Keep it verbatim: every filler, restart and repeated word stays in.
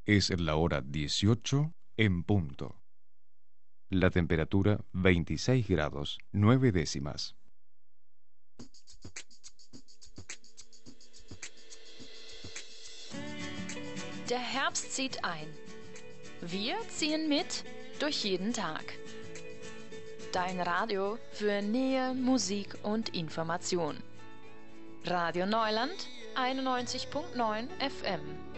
Es la hora dieciocho en punto. La temperatura veintiséis grados nueve décimas. Der Herbst zieht ein. Wir ziehen mit durch jeden Tag. Dein Radio für Nähe, Musik und Information. Radio Neuland einundneunzig Komma neun F M.